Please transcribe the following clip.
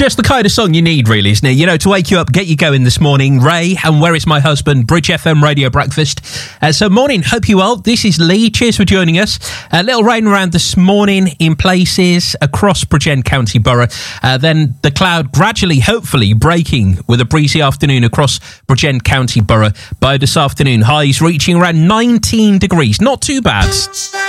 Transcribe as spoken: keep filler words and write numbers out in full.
just the kind of song you need, really, isn't it? You know, to wake you up, get you going this morning. Ray and Where Is My Husband, Bridge F M Radio Breakfast. Uh, so, morning, hope you well. This is Lee. Cheers for joining us. A little rain around this morning in places across Bridgend County Borough. Uh, then the cloud gradually, hopefully, breaking with a breezy afternoon across Bridgend County Borough by this afternoon. Highs reaching around nineteen degrees. Not too bad.